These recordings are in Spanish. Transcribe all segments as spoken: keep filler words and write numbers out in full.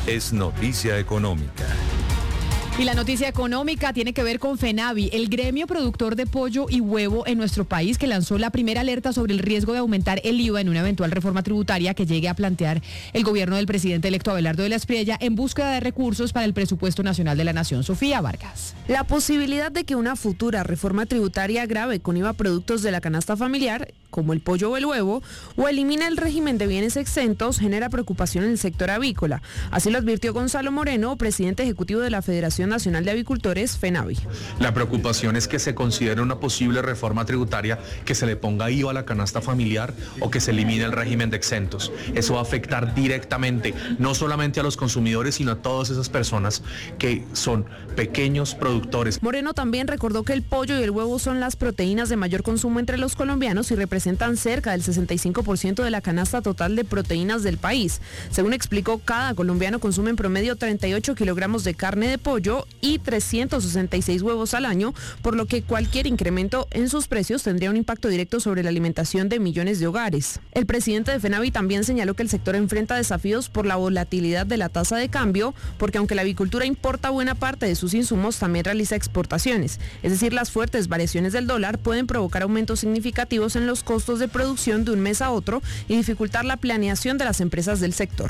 Es noticia económica. Y la noticia económica tiene que ver con FENAVI, el gremio productor de pollo y huevo en nuestro país, que lanzó la primera alerta sobre el riesgo de aumentar el I V A en una eventual reforma tributaria que llegue a plantear el gobierno del presidente electo Abelardo de la Espriella en búsqueda de recursos para el presupuesto nacional de la nación. Sofía Vargas. La posibilidad de que una futura reforma tributaria grave con I V A productos de la canasta familiar, como el pollo o el huevo, o elimina el régimen de bienes exentos, genera preocupación en el sector avícola. Así lo advirtió Gonzalo Moreno, presidente ejecutivo de la Federación Nacional de Avicultores, FENAVI. La preocupación es que se considere una posible reforma tributaria que se le ponga I V A a la canasta familiar o que se elimine el régimen de exentos. Eso va a afectar directamente no solamente a los consumidores, sino a todas esas personas que son pequeños productores. Moreno también recordó que el pollo y el huevo son las proteínas de mayor consumo entre los colombianos y representan cerca del sesenta y cinco por ciento de la canasta total de proteínas del país. Según explicó, cada colombiano consume en promedio treinta y ocho kilogramos de carne de pollo y trescientos sesenta y seis huevos al año, por lo que cualquier incremento en sus precios tendría un impacto directo sobre la alimentación de millones de hogares. El presidente de FENAVI también señaló que el sector enfrenta desafíos por la volatilidad de la tasa de cambio, porque aunque la avicultura importa buena parte de sus insumos, también realiza exportaciones. Es decir, las fuertes variaciones del dólar pueden provocar aumentos significativos en los costos de producción de un mes a otro y dificultar la planeación de las empresas del sector.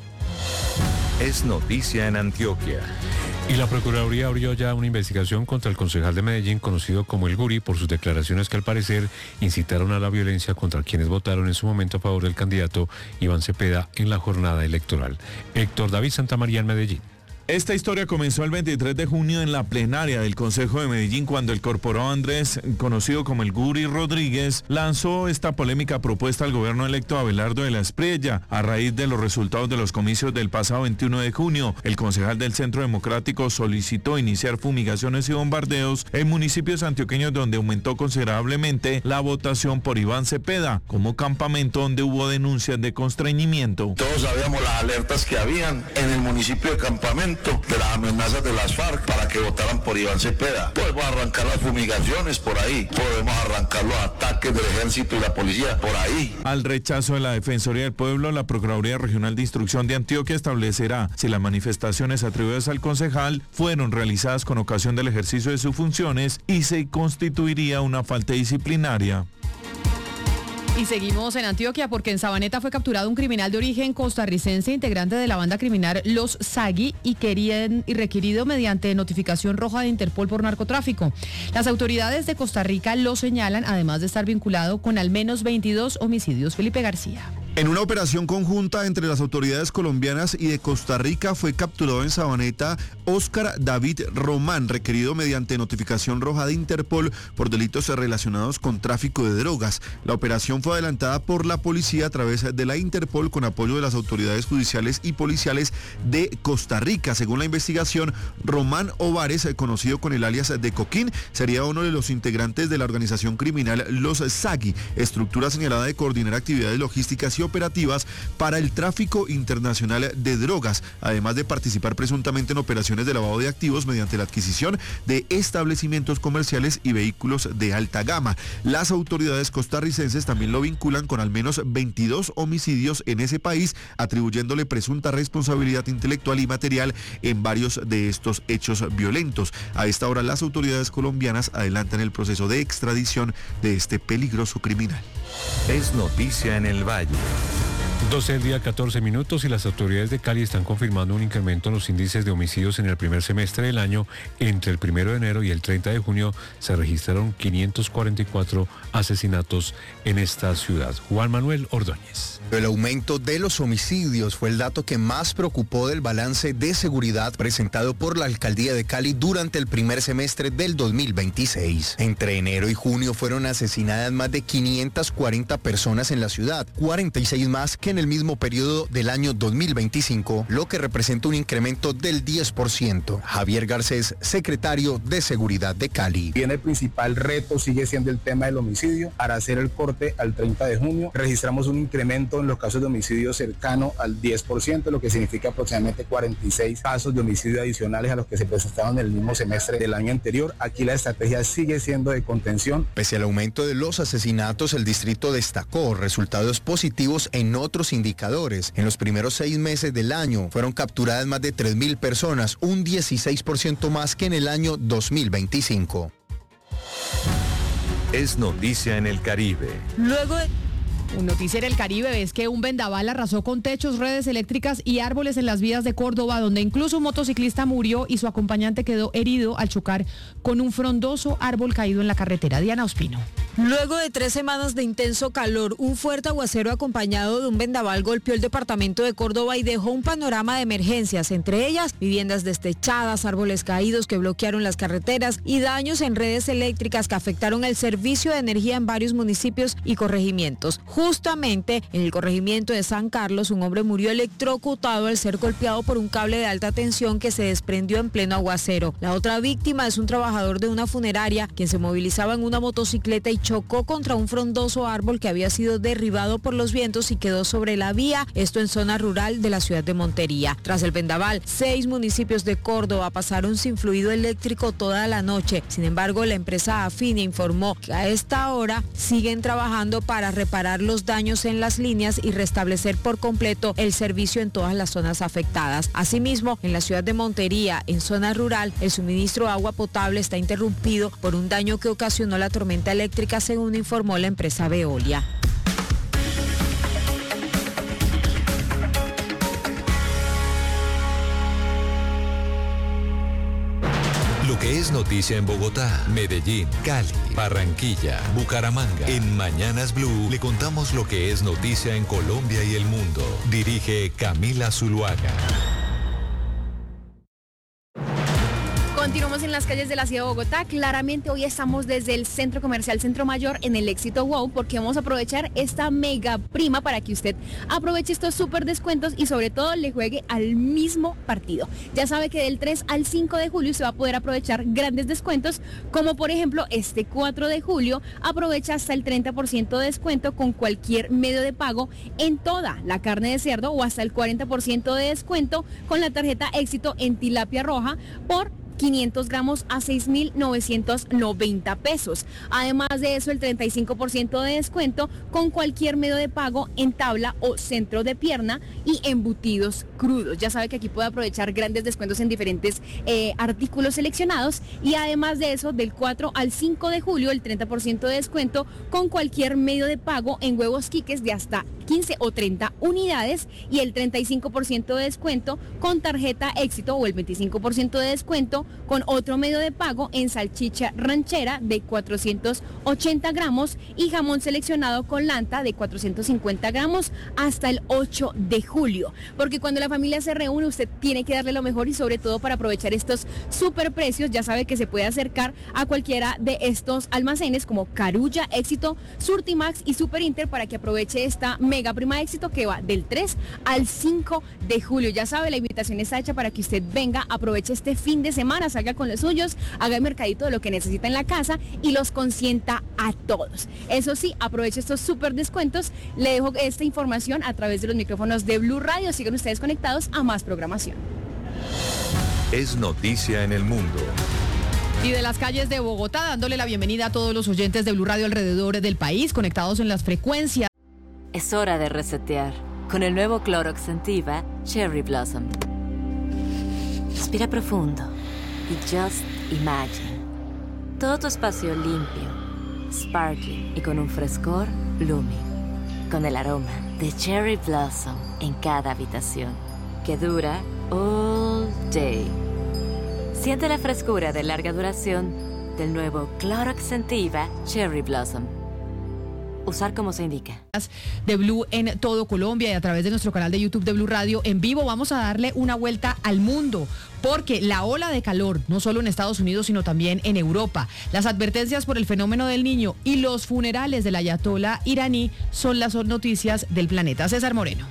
Es noticia en Antioquia. Y la Procuraduría abrió ya una investigación contra el concejal de Medellín, conocido como el Guri, por sus declaraciones que al parecer incitaron a la violencia contra quienes votaron en su momento a favor del candidato Iván Cepeda en la jornada electoral. Héctor David Santamaría en Medellín. Esta historia comenzó el veintitrés de junio en la plenaria del Consejo de Medellín, cuando el corporó Andrés, conocido como el Guri Rodríguez, lanzó esta polémica propuesta al gobierno electo Abelardo de la Espriella. A raíz de los resultados de los comicios del pasado veintiuno de junio, el concejal del Centro Democrático solicitó iniciar fumigaciones y bombardeos en municipios antioqueños donde aumentó considerablemente la votación por Iván Cepeda, como Campamento, donde hubo denuncias de constreñimiento. Todos sabíamos las alertas que habían en el municipio de Campamento de las amenazas de las FARC para que votaran por Iván Cepeda. Podemos arrancar las fumigaciones por ahí, podemos arrancar los ataques del ejército y la policía por ahí. Al rechazo de la Defensoría del Pueblo, la Procuraduría Regional de Instrucción de Antioquia establecerá si las manifestaciones atribuidas al concejal fueron realizadas con ocasión del ejercicio de sus funciones y se constituiría una falta disciplinaria. Y seguimos en Antioquia porque en Sabaneta fue capturado un criminal de origen costarricense, integrante de la banda criminal Los Sagui y, querían, y requerido mediante notificación roja de Interpol por narcotráfico. Las autoridades de Costa Rica lo señalan, además de estar vinculado con al menos veintidós homicidios. Felipe García. En una operación conjunta entre las autoridades colombianas y de Costa Rica fue capturado en Sabaneta Óscar David Román, requerido mediante notificación roja de Interpol por delitos relacionados con tráfico de drogas. La operación fue adelantada por la policía a través de la Interpol con apoyo de las autoridades judiciales y policiales de Costa Rica. Según la investigación, Román Ovares, conocido con el alias de Coquín, sería uno de los integrantes de la organización criminal Los Sagui, estructura señalada de coordinar actividades logísticas y operativas para el tráfico internacional de drogas, además de participar presuntamente en operaciones de lavado de activos mediante la adquisición de establecimientos comerciales y vehículos de alta gama. Las autoridades costarricenses también lo vinculan con al menos veintidós homicidios en ese país, atribuyéndole presunta responsabilidad intelectual y material en varios de estos hechos violentos. A esta hora las autoridades colombianas adelantan el proceso de extradición de este peligroso criminal. Es noticia en el Valle. doce del día, catorce minutos, y las autoridades de Cali están confirmando un incremento en los índices de homicidios en el primer semestre del año. Entre el primero de enero y el treinta de junio se registraron quinientos cuarenta y cuatro asesinatos en esta ciudad. Juan Manuel Ordóñez. El aumento de los homicidios fue el dato que más preocupó del balance de seguridad presentado por la Alcaldía de Cali durante el primer semestre del dos mil veintiséis. Entre enero y junio fueron asesinadas más de quinientas cuarenta personas en la ciudad, cuarenta y seis más que en el mismo periodo del año dos mil veinticinco, lo que representa un incremento del diez por ciento. Javier Garcés, secretario de Seguridad de Cali. Bien, el principal reto sigue siendo el tema del homicidio. Para hacer el corte al treinta de junio, registramos un incremento en los casos de homicidio cercano al diez por ciento, lo que significa aproximadamente cuarenta y seis casos de homicidio adicionales a los que se presentaron en el mismo semestre del año anterior. Aquí la estrategia sigue siendo de contención. Pese al aumento de los asesinatos, el distrito destacó resultados positivos en otros otros indicadores. En los primeros seis meses del año fueron capturadas más de tres mil personas, un dieciséis por ciento más que en el año dos mil veinticinco. Es noticia en el Caribe. Luego de... Un noticiero del Caribe es que un vendaval arrasó con techos, redes eléctricas y árboles en las vías de Córdoba, donde incluso un motociclista murió y su acompañante quedó herido al chocar con un frondoso árbol caído en la carretera. Diana Ospino. Luego de tres semanas de intenso calor, un fuerte aguacero acompañado de un vendaval golpeó el departamento de Córdoba y dejó un panorama de emergencias, entre ellas viviendas destechadas, árboles caídos que bloquearon las carreteras y daños en redes eléctricas que afectaron el servicio de energía en varios municipios y corregimientos. Justamente en el corregimiento de San Carlos, un hombre murió electrocutado al ser golpeado por un cable de alta tensión que se desprendió en pleno aguacero. La otra víctima es un trabajador de una funeraria, quien se movilizaba en una motocicleta y chocó contra un frondoso árbol que había sido derribado por los vientos y quedó sobre la vía, esto en zona rural de la ciudad de Montería. Tras el vendaval, seis municipios de Córdoba pasaron sin fluido eléctrico toda la noche. Sin embargo, la empresa Afine informó que a esta hora siguen trabajando para reparar los daños en las líneas y restablecer por completo el servicio en todas las zonas afectadas. Asimismo, en la ciudad de Montería, en zona rural, el suministro de agua potable está interrumpido por un daño que ocasionó la tormenta eléctrica, según informó la empresa Veolia. Lo que es noticia en Bogotá, Medellín, Cali, Barranquilla, Bucaramanga. En Mañanas Blue le contamos lo que es noticia en Colombia y el mundo. Dirige Camila Zuluaga. Continuamos en las calles de la ciudad de Bogotá. Claramente hoy estamos desde el Centro Comercial Centro Mayor en el Éxito Wow, porque vamos a aprovechar esta mega prima para que usted aproveche estos súper descuentos y sobre todo le juegue al mismo partido. Ya sabe que del tres al cinco de julio se va a poder aprovechar grandes descuentos, como por ejemplo este cuatro de julio aprovecha hasta el treinta por ciento de descuento con cualquier medio de pago en toda la carne de cerdo o hasta el cuarenta por ciento de descuento con la tarjeta Éxito en tilapia roja por quinientos gramos a seis mil novecientos noventa pesos. Además de eso, el treinta y cinco por ciento de descuento con cualquier medio de pago en tabla o centro de pierna y embutidos crudos. Ya sabe que aquí puede aprovechar grandes descuentos en diferentes eh, artículos seleccionados y además de eso, del cuatro al cinco de julio, el treinta por ciento de descuento con cualquier medio de pago en huevos quiques de hasta quince o treinta unidades y el treinta y cinco por ciento de descuento con tarjeta Éxito o el veinticinco por ciento de descuento con otro medio de pago en salchicha ranchera de cuatrocientos ochenta gramos y jamón seleccionado con lanta de cuatrocientos cincuenta gramos hasta el ocho de julio. Porque cuando la familia se reúne, usted tiene que darle lo mejor y sobre todo para aprovechar estos super precios, ya sabe que se puede acercar a cualquiera de estos almacenes como Carulla, Éxito, Surtimax y Super Inter para que aproveche esta mega prima de Éxito que va del tres al cinco de julio. Ya sabe, la invitación está hecha para que usted venga, aproveche este fin de semana, salga con los suyos, haga el mercadito de lo que necesita en la casa y los consienta a todos. Eso sí, aproveche estos súper descuentos. Le dejo esta información a través de los micrófonos de Blue Radio. Sigan ustedes conectados a más programación. Es noticia en el mundo. Y de las calles de Bogotá, dándole la bienvenida a todos los oyentes de Blue Radio alrededor del país, conectados en las frecuencias. Es hora de resetear con el nuevo Clorox Scentiva Cherry Blossom. Respira profundo y just imagine. Todo tu espacio limpio, sparkling y con un frescor blooming. Con el aroma de Cherry Blossom en cada habitación, que dura all day. Siente la frescura de larga duración del nuevo Clorox Scentiva Cherry Blossom. Usar como se indica. De Blue en todo Colombia y a través de nuestro canal de YouTube de Blue Radio en vivo vamos a darle una vuelta al mundo porque la ola de calor, no solo en Estados Unidos sino también en Europa, las advertencias por el fenómeno del Niño y los funerales del ayatolá iraní son las noticias del planeta. César Moreno.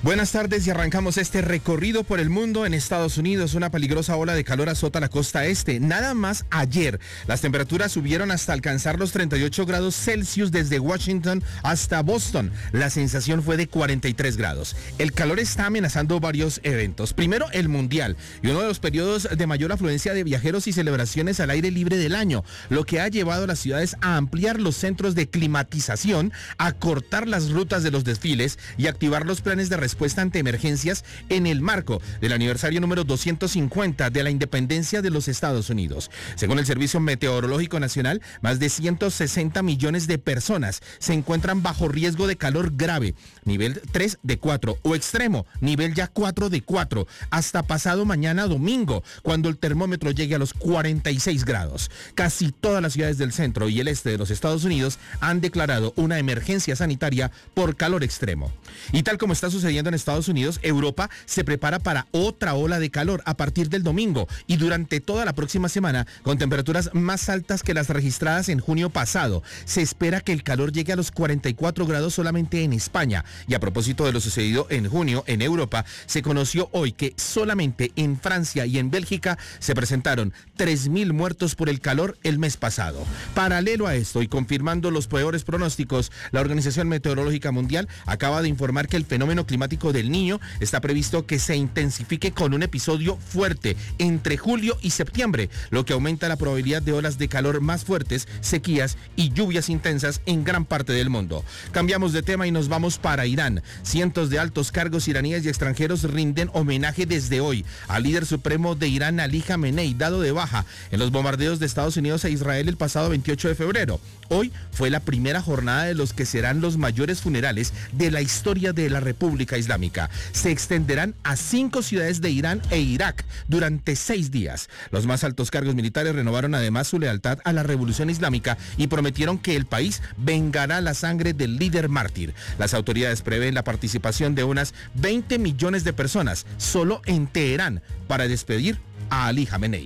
Buenas tardes y arrancamos este recorrido por el mundo. En Estados Unidos, una peligrosa ola de calor azota la costa este. Nada más ayer, las temperaturas subieron hasta alcanzar los treinta y ocho grados Celsius desde Washington hasta Boston. La sensación fue de cuarenta y tres grados. El calor está amenazando varios eventos. Primero, el Mundial y uno de los periodos de mayor afluencia de viajeros y celebraciones al aire libre del año, lo que ha llevado a las ciudades a ampliar los centros de climatización, a cortar las rutas de los desfiles y activar los planes de respuesta ante emergencias en el marco del aniversario número doscientos cincuenta de la independencia de los Estados Unidos. Según el Servicio Meteorológico Nacional, más de ciento sesenta millones de personas se encuentran bajo riesgo de calor grave, nivel tres de cuatro, o extremo, nivel ya cuatro de cuatro, hasta pasado mañana domingo, cuando el termómetro llegue a los cuarenta y seis grados. Casi todas las ciudades del centro y el este de los Estados Unidos han declarado una emergencia sanitaria por calor extremo. Y tal como está sucediendo en Estados Unidos, Europa se prepara para otra ola de calor a partir del domingo y durante toda la próxima semana, con temperaturas más altas que las registradas en junio pasado. Se espera que el calor llegue a los cuarenta y cuatro grados solamente en España. Y a propósito de lo sucedido en junio en Europa, se conoció hoy que solamente en Francia y en Bélgica se presentaron tres mil muertos por el calor el mes pasado. Paralelo a esto y confirmando los peores pronósticos, la Organización Meteorológica Mundial acaba de informar que el fenómeno climático del Niño está previsto que se intensifique con un episodio fuerte entre julio y septiembre, lo que aumenta la probabilidad de olas de calor más fuertes, sequías y lluvias intensas en gran parte del mundo. Cambiamos de tema y nos vamos para Irán. Cientos de altos cargos iraníes y extranjeros rinden homenaje desde hoy al líder supremo de Irán, Ali Jamenei, dado de baja en los bombardeos de Estados Unidos e Israel el pasado veintiocho de febrero. Hoy fue la primera jornada de los que serán los mayores funerales de la historia de la República Islámica. Se extenderán a cinco ciudades de Irán e Irak durante seis días. Los más altos cargos militares renovaron además su lealtad a la revolución islámica y prometieron que el país vengará la sangre del líder mártir. Las autoridades prevén la participación de unas veinte millones de personas solo en Teherán para despedir a Ali Jamenei.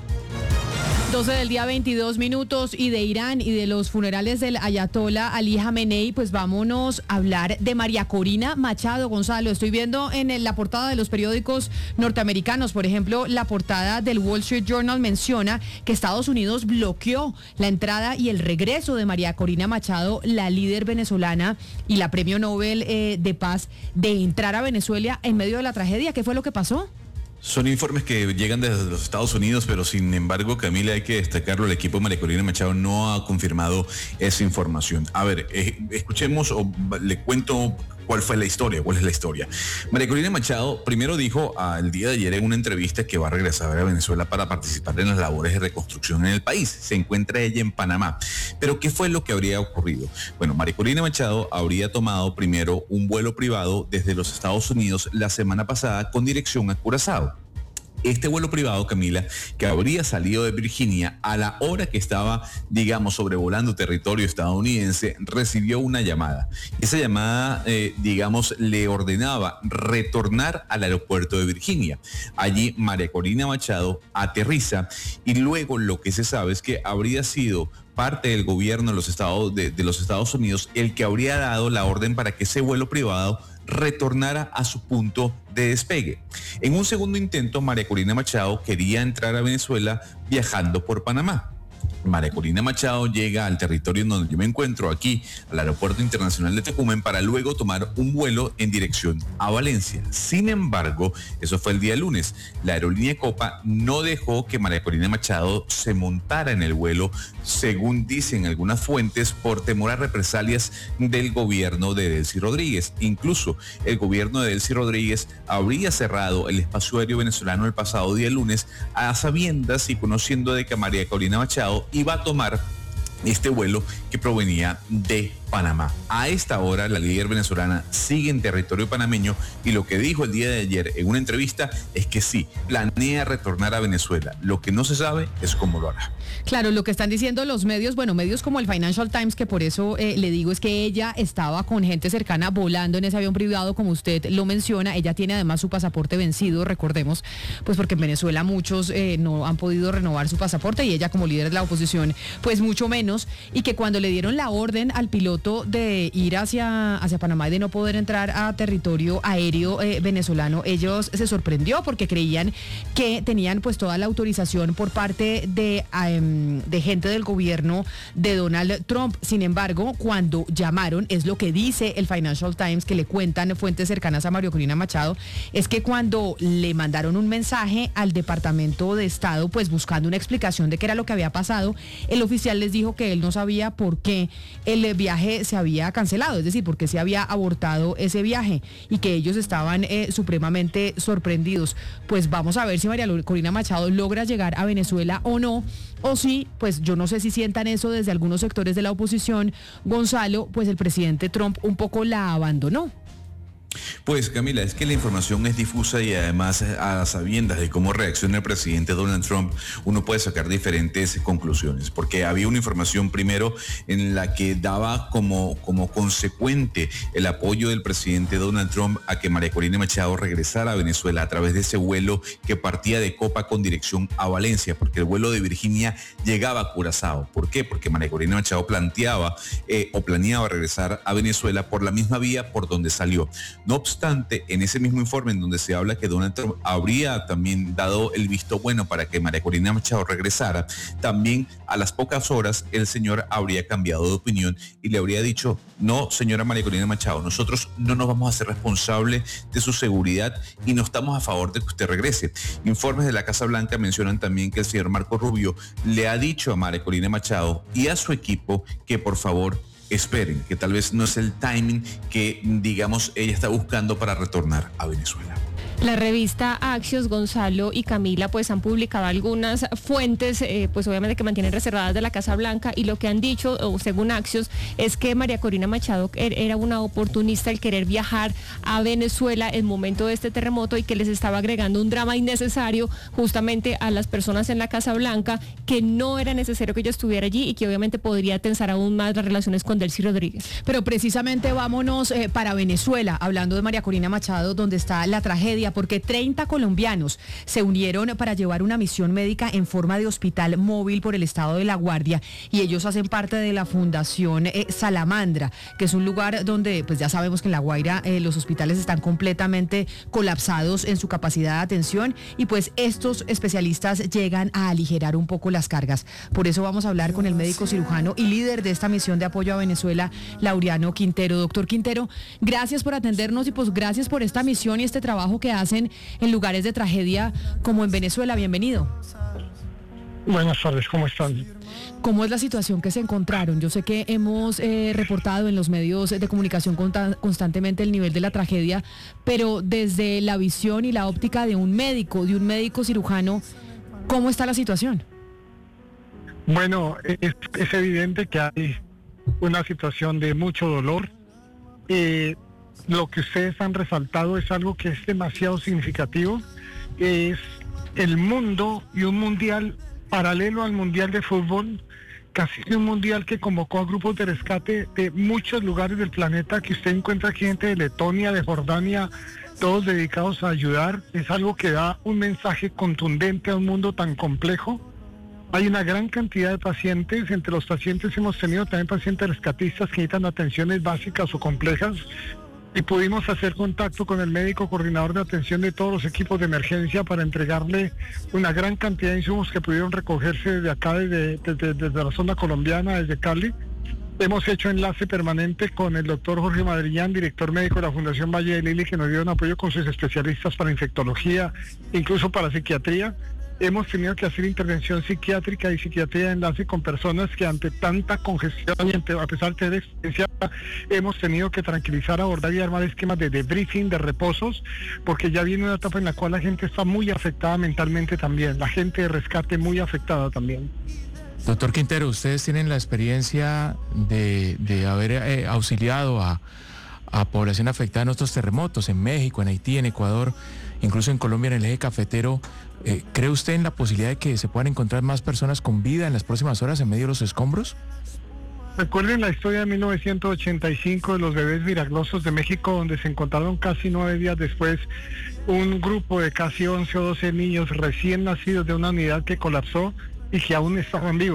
doce del día, veintidós minutos, y de Irán y de los funerales del ayatolá Ali Jamenei, pues vámonos a hablar de María Corina Machado. Gonzalo, estoy viendo en la portada de los periódicos norteamericanos, por ejemplo, la portada del Wall Street Journal menciona que Estados Unidos bloqueó la entrada y el regreso de María Corina Machado, la líder venezolana y la premio Nobel eh, de Paz, de entrar a Venezuela en medio de la tragedia. ¿Qué fue lo que pasó? Son informes que llegan desde los Estados Unidos, pero sin embargo, Camila, hay que destacarlo, el equipo de María Corina Machado no ha confirmado esa información. A ver, eh, escuchemos o le cuento cuál fue la historia, cuál es la historia. María Corina Machado primero dijo al día de ayer en una entrevista que va a regresar a Venezuela para participar en las labores de reconstrucción en el país. Se encuentra ella en Panamá. Pero ¿qué fue lo que habría ocurrido? Bueno, María Corina Machado habría tomado primero un vuelo privado desde los Estados Unidos la semana pasada con dirección a Curazao. Este vuelo privado, Camila, que habría salido de Virginia a la hora que estaba, digamos, sobrevolando territorio estadounidense, recibió una llamada. Esa llamada, eh, digamos, le ordenaba retornar al aeropuerto de Virginia. Allí María Corina Machado aterriza y luego lo que se sabe es que habría sido parte del gobierno de los Estados, de, de los Estados Unidos el que habría dado la orden para que ese vuelo privado retornara a su punto de despegue. En un segundo intento, María Corina Machado quería entrar a Venezuela viajando por Panamá. María Corina Machado llega al territorio en donde yo me encuentro, aquí, al Aeropuerto Internacional de Tocumen, para luego tomar un vuelo en dirección a Valencia. Sin embargo, eso fue el día lunes. La aerolínea Copa no dejó que María Corina Machado se montara en el vuelo, según dicen algunas fuentes, por temor a represalias del gobierno de Delcy Rodríguez. Incluso el gobierno de Delcy Rodríguez habría cerrado el espacio aéreo venezolano el pasado día lunes a sabiendas y conociendo de que María Corina Machado iba a tomar este vuelo que provenía de Panamá. A esta hora, la líder venezolana sigue en territorio panameño y lo que dijo el día de ayer en una entrevista es que sí, planea retornar a Venezuela. Lo que no se sabe es cómo lo hará. Claro, lo que están diciendo los medios, bueno, medios como el Financial Times, que por eso eh, le digo, es que ella estaba con gente cercana volando en ese avión privado, como usted lo menciona. Ella tiene además su pasaporte vencido, recordemos, pues porque en Venezuela muchos eh, no han podido renovar su pasaporte y ella como líder de la oposición, pues mucho menos, y que cuando le dieron la orden al piloto terremoto de ir hacia, hacia Panamá y de no poder entrar a territorio aéreo eh, venezolano, ellos se sorprendió porque creían que tenían pues toda la autorización por parte de, um, de gente del gobierno de Donald Trump. Sin embargo, cuando llamaron, es lo que dice el Financial Times, que le cuentan fuentes cercanas a María Corina Machado, es que cuando le mandaron un mensaje al Departamento de Estado, pues buscando una explicación de qué era lo que había pasado, el oficial les dijo que él no sabía por qué el viaje se había cancelado, es decir, por qué se había abortado ese viaje y que ellos estaban eh, supremamente sorprendidos. Pues vamos a ver si María Corina Machado logra llegar a Venezuela o no, o si, pues yo no sé si sientan eso desde algunos sectores de la oposición, Gonzalo, pues el presidente Trump un poco la abandonó. Pues Camila, es que la información es difusa y además a sabiendas de cómo reacciona el presidente Donald Trump, uno puede sacar diferentes conclusiones, porque había una información primero en la que daba como, como consecuente el apoyo del presidente Donald Trump a que María Corina Machado regresara a Venezuela a través de ese vuelo que partía de Copa con dirección a Valencia, porque el vuelo de Virginia llegaba a Curazao. ¿Por qué? Porque María Corina Machado planteaba eh, o planeaba regresar a Venezuela por la misma vía por donde salió. No obstante, en ese mismo informe en donde se habla que Donald Trump habría también dado el visto bueno para que María Corina Machado regresara, también a las pocas horas el señor habría cambiado de opinión y le habría dicho: no, señora María Corina Machado, nosotros no nos vamos a hacer responsables de su seguridad y no estamos a favor de que usted regrese. Informes de la Casa Blanca mencionan también que el señor Marco Rubio le ha dicho a María Corina Machado y a su equipo que por favor esperen, que tal vez no es el timing que, digamos, ella está buscando para retornar a Venezuela. La revista Axios, Gonzalo y Camila, pues han publicado algunas fuentes, eh, pues obviamente que mantienen reservadas de la Casa Blanca, y lo que han dicho, o según Axios, es que María Corina Machado era una oportunista al querer viajar a Venezuela en momento de este terremoto y que les estaba agregando un drama innecesario justamente a las personas en la Casa Blanca, que no era necesario que ella estuviera allí y que obviamente podría tensar aún más las relaciones con Delcy Rodríguez. Pero precisamente vámonos eh, para Venezuela, hablando de María Corina Machado, donde está la tragedia, porque treinta colombianos se unieron para llevar una misión médica en forma de hospital móvil por el estado de La Guardia, y ellos hacen parte de la Fundación eh, Salamandra, que es un lugar donde pues ya sabemos que en La Guaira eh, los hospitales están completamente colapsados en su capacidad de atención, y pues estos especialistas llegan a aligerar un poco las cargas. Por eso vamos a hablar con el médico cirujano y líder de esta misión de apoyo a Venezuela, Laureano Quintero. Doctor Quintero, gracias por atendernos y pues gracias por esta misión y este trabajo que hacen en lugares de tragedia como en Venezuela. Bienvenido. Buenas tardes, ¿cómo están? ¿Cómo es la situación que se encontraron? Yo sé que hemos eh, reportado en los medios de comunicación constantemente el nivel de la tragedia, pero desde la visión y la óptica de un médico, de un médico cirujano, ¿cómo está la situación? Bueno, es, es evidente que hay una situación de mucho dolor. Eh, Lo que ustedes han resaltado es algo que es demasiado significativo, es el mundo y un mundial paralelo al mundial de fútbol, casi un mundial que convocó a grupos de rescate de muchos lugares del planeta, que usted encuentra aquí gente de Letonia, de Jordania, todos dedicados a ayudar. Es algo que da un mensaje contundente a un mundo tan complejo. Hay una gran cantidad de pacientes, entre los pacientes hemos tenido también pacientes rescatistas que necesitan atenciones básicas o complejas, y pudimos hacer contacto con el médico coordinador de atención de todos los equipos de emergencia para entregarle una gran cantidad de insumos que pudieron recogerse desde acá, desde, desde, desde la zona colombiana, desde Cali. Hemos hecho enlace permanente con el doctor Jorge Madrillán, director médico de la Fundación Valle de Lili, que nos dio un apoyo con sus especialistas para infectología, incluso para psiquiatría. Hemos tenido que hacer intervención psiquiátrica y psiquiatría de enlace con personas que ante tanta congestión y ante, a pesar de tener experiencia, hemos tenido que tranquilizar, abordar y armar esquemas de debriefing, de reposos, porque ya viene una etapa en la cual la gente está muy afectada mentalmente también, la gente de rescate muy afectada también. Doctor Quintero, ustedes tienen la experiencia de, de haber eh, auxiliado a, a población afectada en otros terremotos, en México, en Haití, en Ecuador, incluso en Colombia, en el eje cafetero. Eh, ¿Cree usted en la posibilidad de que se puedan encontrar más personas con vida en las próximas horas en medio de los escombros? Recuerden la historia de mil novecientos ochenta y cinco de los bebés milagrosos de México, donde se encontraron casi nueve días después un grupo de casi once o doce niños recién nacidos de una unidad que colapsó y que aún estaban vivos.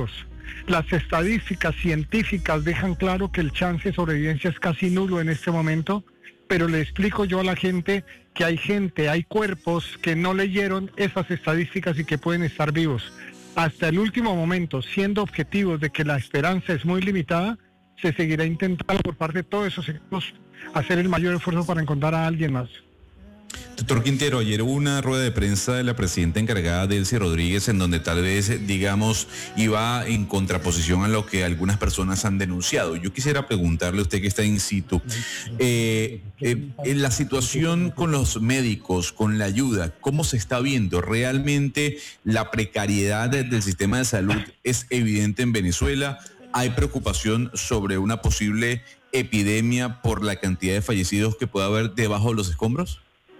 Las estadísticas científicas dejan claro que el chance de sobrevivencia es casi nulo en este momento, pero le explico yo a la gente que hay gente, hay cuerpos que no leyeron esas estadísticas y que pueden estar vivos. Hasta el último momento, siendo objetivos de que la esperanza es muy limitada, se seguirá intentando por parte de todos esos equipos hacer el mayor esfuerzo para encontrar a alguien más. Doctor Quintero, ayer hubo una rueda de prensa de la presidenta encargada, Delcy Rodríguez, en donde tal vez, digamos, iba en contraposición a lo que algunas personas han denunciado. Yo quisiera preguntarle a usted que está in situ, eh, eh, en la situación con los médicos, con la ayuda, ¿cómo se está viendo? ¿Realmente la precariedad del sistema de salud es evidente en Venezuela? ¿Hay preocupación sobre una posible epidemia por la cantidad de fallecidos que puede haber debajo de los escombros?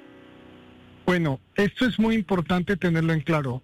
Bueno, esto es muy importante tenerlo en claro.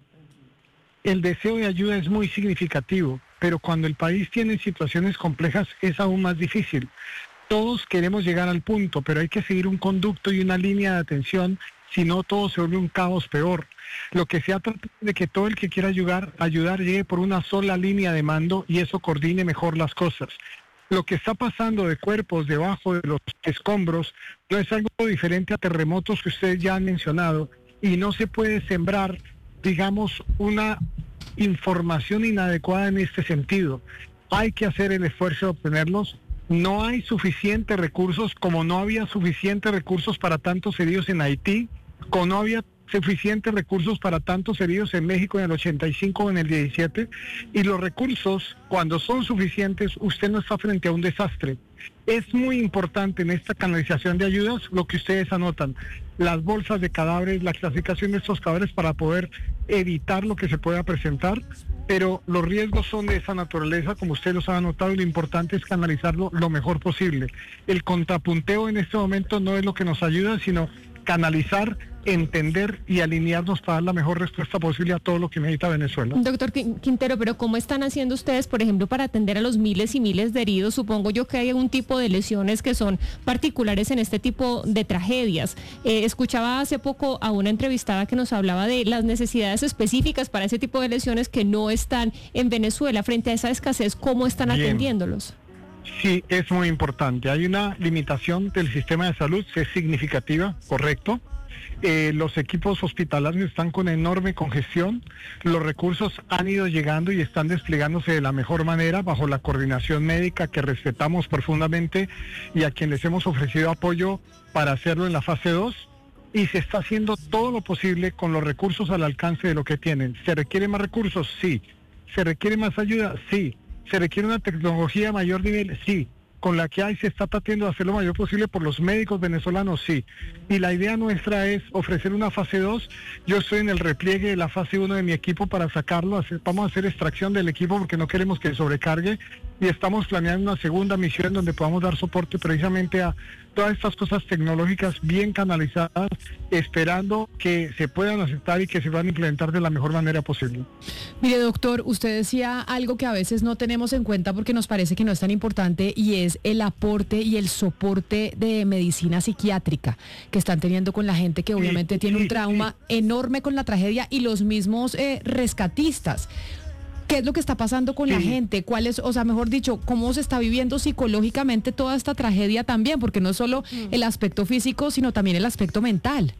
El deseo de ayuda es muy significativo, pero cuando el país tiene situaciones complejas es aún más difícil. Todos queremos llegar al punto, pero hay que seguir un conducto y una línea de atención, si no todo se vuelve un caos peor. Lo que se trata de que todo el que quiera ayudar, ayudar llegue por una sola línea de mando y eso coordine mejor las cosas. Lo que está pasando de cuerpos debajo de los escombros no es algo diferente a terremotos que ustedes ya han mencionado y no se puede sembrar, digamos, una información inadecuada en este sentido. Hay que hacer el esfuerzo de obtenerlos. No hay suficientes recursos, como no había suficientes recursos para tantos heridos en Haití, como no había suficientes recursos para tantos heridos en México en el ochenta y cinco o en el diecisiete, y los recursos, cuando son suficientes, usted no está frente a un desastre. Es muy importante en esta canalización de ayudas lo que ustedes anotan, las bolsas de cadáveres, la clasificación de estos cadáveres para poder evitar lo que se pueda presentar, pero los riesgos son de esa naturaleza, como ustedes los han anotado, y lo importante es canalizarlo lo mejor posible. El contrapunteo en este momento no es lo que nos ayuda, sino canalizar, entender y alinearnos para dar la mejor respuesta posible a todo lo que necesita Venezuela. Doctor Quintero, pero ¿cómo están haciendo ustedes, por ejemplo, para atender a los miles y miles de heridos? Supongo yo que hay algún tipo de lesiones que son particulares en este tipo de tragedias. Eh, escuchaba hace poco a una entrevistada que nos hablaba de las necesidades específicas para ese tipo de lesiones que no están en Venezuela. Frente a esa escasez, ¿cómo están Bien. atendiéndolos? Sí, es muy importante. Hay una limitación del sistema de salud, es significativa, correcto. Eh, los equipos hospitalarios están con enorme congestión, los recursos han ido llegando y están desplegándose de la mejor manera bajo la coordinación médica que respetamos profundamente y a quien les hemos ofrecido apoyo para hacerlo en la fase dos, y se está haciendo todo lo posible con los recursos al alcance de lo que tienen. ¿Se requieren más recursos? Sí. ¿Se requiere más ayuda? Sí. ¿Se requiere una tecnología a mayor nivel? Sí. Con la que hay se está tratando de hacer lo mayor posible por los médicos venezolanos, sí. Y la idea nuestra es ofrecer una fase dos. Yo estoy en el repliegue de la fase uno de mi equipo para sacarlo. Hacer, vamos a hacer extracción del equipo porque no queremos que sobrecargue. Y estamos planeando una segunda misión donde podamos dar soporte precisamente a todas estas cosas tecnológicas bien canalizadas, esperando que se puedan aceptar y que se van a implementar de la mejor manera posible. Mire, doctor, usted decía algo que a veces no tenemos en cuenta porque nos parece que no es tan importante, y es el aporte y el soporte de medicina psiquiátrica que están teniendo con la gente que obviamente sí, tiene sí, un trauma sí. enorme con la tragedia, y los mismos eh, rescatistas. ¿Qué es lo que está pasando con sí. la gente? ¿Cuál es, o sea, mejor dicho, cómo se está viviendo psicológicamente toda esta tragedia también? Porque no es solo mm. el aspecto físico, sino también el aspecto mental.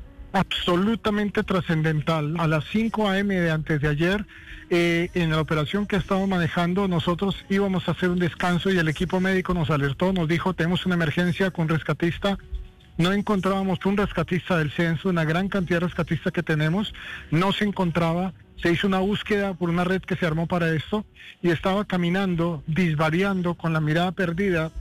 Absolutamente trascendental. A las cinco a eme de antes de ayer, eh, en la operación que estamos manejando, nosotros íbamos a hacer un descanso y el equipo médico nos alertó, nos dijo, tenemos una emergencia con rescatista. No encontrábamos un rescatista del censo, una gran cantidad de rescatistas que tenemos, no se encontraba. Se hizo una búsqueda por una red que se armó para esto y estaba caminando, disvariando, con la mirada perdida,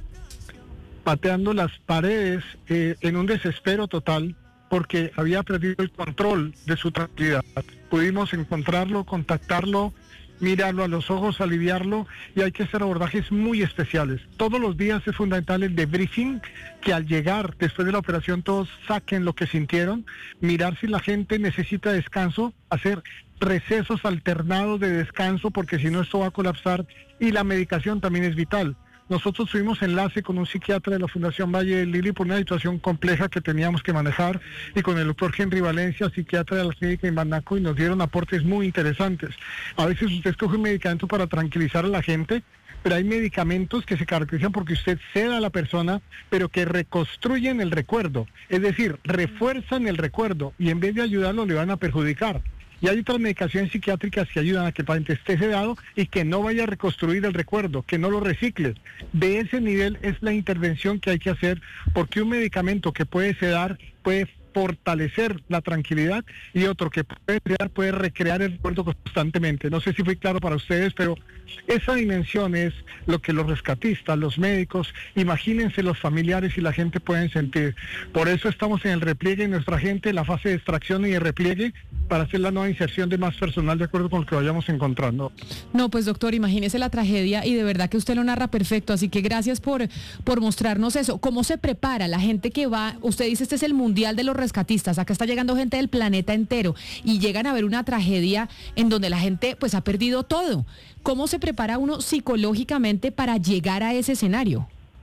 pateando las paredes eh, en un desespero total porque había perdido el control de su tranquilidad. Pudimos encontrarlo, contactarlo, mirarlo a los ojos, aliviarlo, y hay que hacer abordajes muy especiales. Todos los días es fundamental el debriefing, que al llegar después de la operación todos saquen lo que sintieron, mirar si la gente necesita descanso, hacer recesos alternados de descanso, porque si no esto va a colapsar, y la medicación también es vital. Nosotros tuvimos enlace con un psiquiatra de la Fundación Valle del Lili por una situación compleja que teníamos que manejar y con el doctor Henry Valencia, psiquiatra de la clínica Imbanaco, y nos dieron aportes muy interesantes. A veces usted escoge un medicamento para tranquilizar a la gente, pero hay medicamentos que se caracterizan porque usted ceda a la persona, pero que reconstruyen el recuerdo, es decir, refuerzan el recuerdo y en vez de ayudarlo le van a perjudicar. Y hay otras medicaciones psiquiátricas que ayudan a que el paciente esté sedado y que no vaya a reconstruir el recuerdo, que no lo recicle. De ese nivel es la intervención que hay que hacer, porque un medicamento que puede sedar puede fortalecer la tranquilidad y otro que puede crear, puede recrear el recuerdo constantemente. No sé si fui claro para ustedes, pero esa dimensión es lo que los rescatistas, los médicos, imagínense los familiares y la gente pueden sentir. Por eso estamos en el repliegue en nuestra gente, en la fase de extracción y de repliegue, para hacer la nueva inserción de más personal de acuerdo con lo que vayamos encontrando. No, pues doctor, imagínese la tragedia y de verdad que usted lo narra perfecto, así que gracias por, por mostrarnos eso. ¿Cómo se prepara la gente que va? Usted dice, este es el mundial de los rescatistas, acá está llegando gente del planeta entero y llegan a ver una tragedia en donde la gente pues ha perdido todo. ¿Cómo se prepara uno psicológicamente para llegar a ese escenario?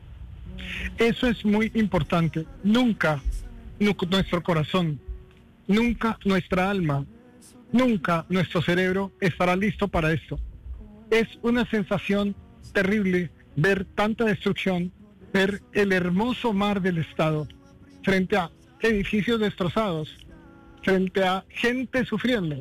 Eso es muy importante. Nunca nu- nuestro corazón, nunca nuestra alma, nunca nuestro cerebro estará listo para esto. Es una sensación terrible ver tanta destrucción, ver el hermoso mar del Estado frente a edificios destrozados, frente a gente sufriendo.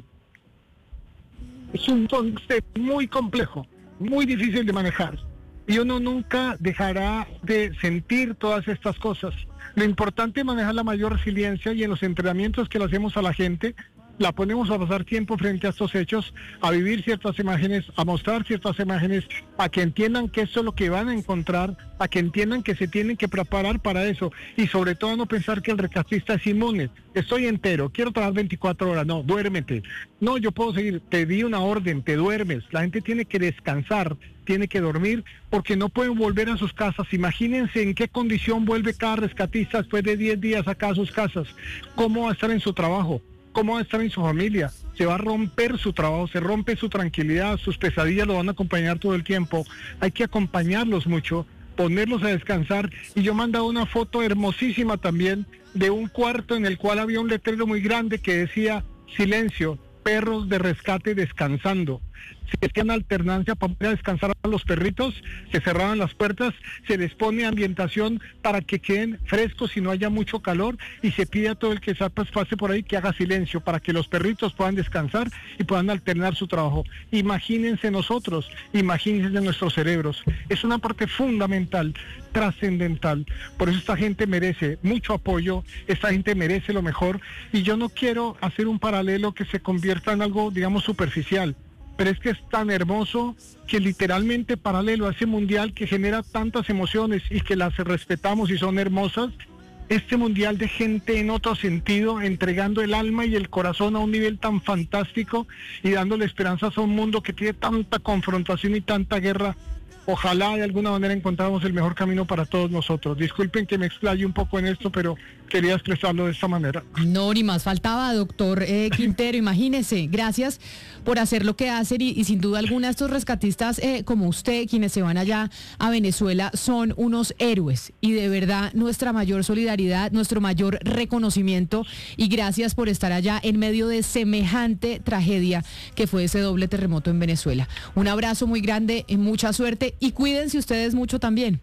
Es un concepto muy complejo, muy difícil de manejar. Y uno nunca dejará de sentir todas estas cosas. Lo importante es manejar la mayor resiliencia y en los entrenamientos que le hacemos a la gente, la ponemos a pasar tiempo frente a estos hechos, a vivir ciertas imágenes, a mostrar ciertas imágenes, a que entiendan que eso es lo que van a encontrar, a que entiendan que se tienen que preparar para eso y sobre todo no pensar que el rescatista es inmune. Estoy entero, quiero trabajar veinticuatro horas, no, duérmete. No, yo puedo seguir, te di una orden, te duermes. La gente tiene que descansar, tiene que dormir porque no pueden volver a sus casas. Imagínense en qué condición vuelve cada rescatista después de diez días acá a sus casas. ¿Cómo va a estar en su trabajo? ¿Cómo va a estar en su familia? Se va a romper su trabajo, se rompe su tranquilidad, sus pesadillas lo van a acompañar todo el tiempo. Hay que acompañarlos mucho, ponerlos a descansar. Y yo mandaba una foto hermosísima también de un cuarto en el cual había un letrero muy grande que decía silencio, perros de rescate descansando. Se hacían alternancia para poder descansar a los perritos, se cerraban las puertas, se les pone ambientación para que queden frescos y no haya mucho calor y se pide a todo el que pase por ahí que haga silencio para que los perritos puedan descansar y puedan alternar su trabajo. Imagínense nosotros, imagínense nuestros cerebros. Es una parte fundamental, trascendental. Por eso esta gente merece mucho apoyo, esta gente merece lo mejor y yo no quiero hacer un paralelo que se convierta en algo, digamos, superficial. Pero es que es tan hermoso que literalmente paralelo a ese mundial que genera tantas emociones y que las respetamos y son hermosas, este mundial de gente en otro sentido, entregando el alma y el corazón a un nivel tan fantástico y dándole esperanzas a un mundo que tiene tanta confrontación y tanta guerra. Ojalá de alguna manera encontráramos el mejor camino para todos nosotros. Disculpen que me explaye un poco en esto, pero quería expresarlo de esta manera. No, ni más faltaba, doctor eh, Quintero, imagínese. Gracias por hacer lo que hacen y, y sin duda alguna estos rescatistas eh, como usted, quienes se van allá a Venezuela, son unos héroes y de verdad nuestra mayor solidaridad, nuestro mayor reconocimiento y gracias por estar allá en medio de semejante tragedia que fue ese doble terremoto en Venezuela. Un abrazo muy grande, y mucha suerte y cuídense ustedes mucho también.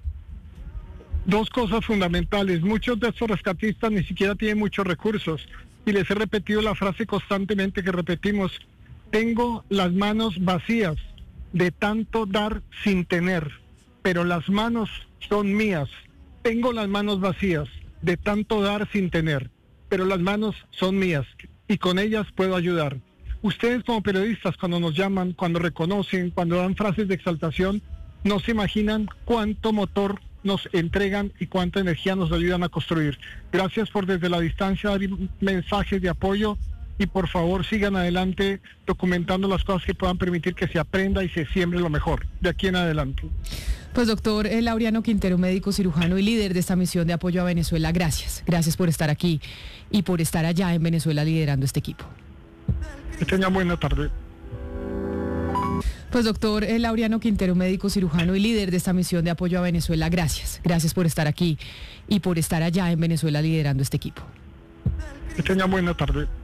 Dos cosas fundamentales. Muchos de estos rescatistas ni siquiera tienen muchos recursos y les he repetido la frase constantemente que repetimos: tengo las manos vacías de tanto dar sin tener, pero las manos son mías. Tengo las manos vacías de tanto dar sin tener, pero las manos son mías y con ellas puedo ayudar. Ustedes como periodistas, cuando nos llaman, cuando reconocen, cuando dan frases de exaltación, no se imaginan cuánto motor nos entregan y cuánta energía nos ayudan a construir. Gracias por desde la distancia dar mensajes de apoyo y por favor sigan adelante documentando las cosas que puedan permitir que se aprenda y se siembre lo mejor de aquí en adelante. Pues doctor eh, Laureano Quintero, médico cirujano y líder de esta misión de apoyo a Venezuela, gracias. Gracias por estar aquí y por estar allá en Venezuela liderando este equipo. Que tengan buena tarde. Pues doctor Laureano Quintero, médico cirujano y líder de esta misión de apoyo a Venezuela, gracias. Gracias por estar aquí y por estar allá en Venezuela liderando este equipo. Que tengan buena tarde.